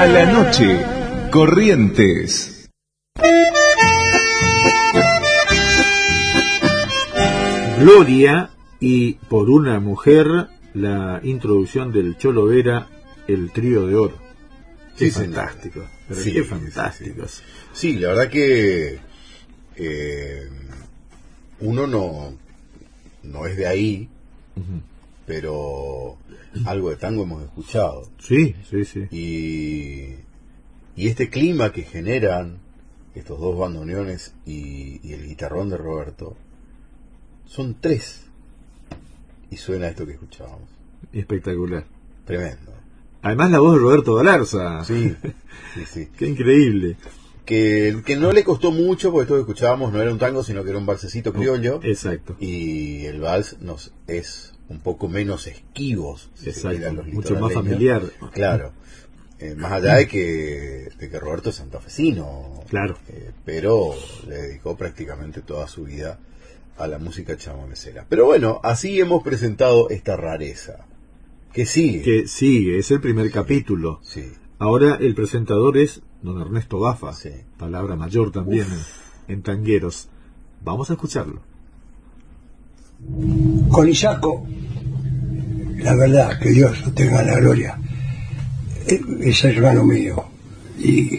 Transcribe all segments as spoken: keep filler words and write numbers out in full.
A la noche, Corrientes. Gloria y Por una mujer, la introducción del Cholo Vera, el trío de oro. Qué Sí, fantástico, pero sí, qué sí, fantástico. Sí, sí. Sí, la verdad que eh, uno no, no es de ahí, uh-huh. pero algo de tango hemos escuchado. Sí, sí, sí. Y, y este clima que generan estos dos bandoneones y, y el guitarrón de Roberto, son tres. Y suena esto que escuchábamos. Espectacular. Tremendo. Además la voz de Roberto Galarza. Sí, sí, sí. Qué increíble. Que, que no le costó mucho, porque esto que escuchábamos no era un tango, sino que era un valsecito criollo. Exacto. Y el vals nos es un poco menos esquivos. Si Exacto, los mucho más familiar. Claro. Eh, más allá de que, de que Roberto es santafesino. Claro. Eh, pero le dedicó prácticamente toda su vida a la música chamamecera. Pero bueno, así hemos presentado esta rareza. Que sigue. Que sigue, es el primer capítulo. Sí. Ahora el presentador es don Ernesto Bafa, sí. palabra mayor también en, en tangueros. Vamos a escucharlo. Con Isaco, la verdad, que Dios lo tenga en la gloria, es hermano mío. Y,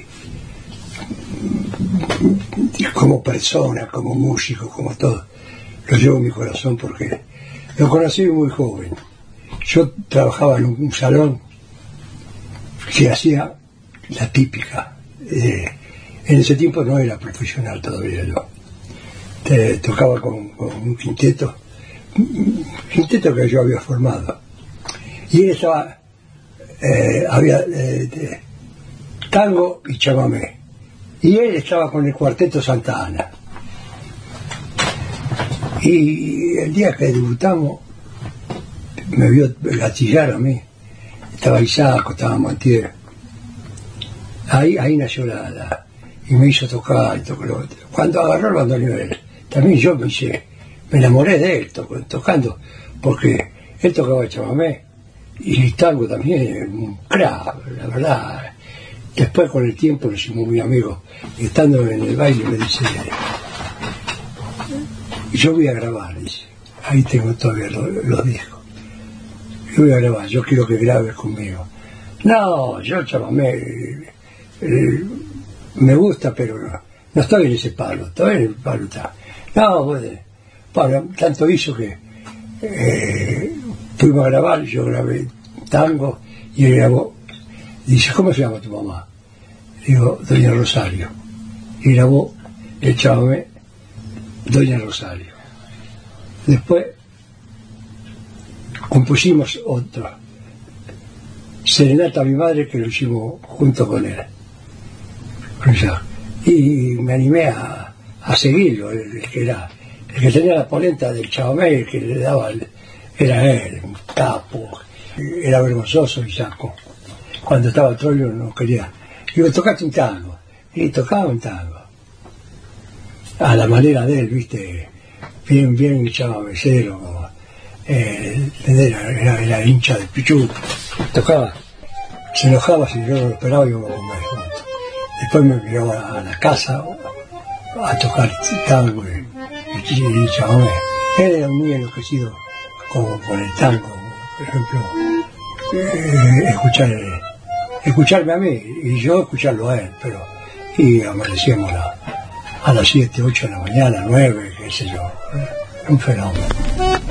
y como persona, como músico, como todo, lo llevo en mi corazón porque lo conocí muy joven. Yo trabajaba en un salón que hacía la típica. Eh, en ese tiempo no era profesional todavía yo. Te, tocaba con, con un quinteto, un quinteto que yo había formado. Y él estaba, eh, había eh, de, tango y chamamé. Y él estaba con el cuarteto Santa Ana. Y el día que debutamos, me vio gatillar a mí. Estaba Isaco, estaba Montiel. Ahí, ahí nació la, la... Y me hizo tocar y tocó lo otro. Cuando agarró el bandoneón él, también yo me hice... Me enamoré de él to, tocando, porque él tocaba el chamamé. Y el tango también, un crack, la verdad. Después con el tiempo nos hicimos muy amigos. Y estando en el baile me dice... Yo voy a grabar, dice. Ahí tengo todavía los, los discos. Yo voy a grabar, yo quiero que grabes conmigo. No, yo chamamé, eh, eh, me gusta, pero no, no estoy en ese palo, estoy en el palo está. No, bueno, bueno, tanto hizo que eh, fuimos a grabar, yo grabé tango y él grabó. Dice, ¿cómo se llama tu mamá? Digo, Doña Rosario. Y grabó el chamamé Doña Rosario. Después compusimos otro, Serenata a mi madre, que lo hicimos junto con él. Y me animé a, a seguirlo, el, el que era, el que tenía la polenta del chamamé, el que le daba, el, era él, un capo, era vergonzoso Isaco. Cuando estaba Troilo no quería. Digo, tocate un tango. Y tocaba un tango. A la manera de él, viste, bien, bien chamamecero, como Eh, era, era, era hincha del Pichu, tocaba, se enojaba si yo no lo esperaba y íbamos a comer juntos. Después me miró a, a la casa a, a tocar tango y, y, y chamamé. Él era muy enloquecido con, con el tango, por ejemplo, eh, escuchar, escucharme a mí y yo escucharlo a él, pero y amanecíamos a, a las siete, ocho de la mañana, nueve, qué sé yo, un fenómeno.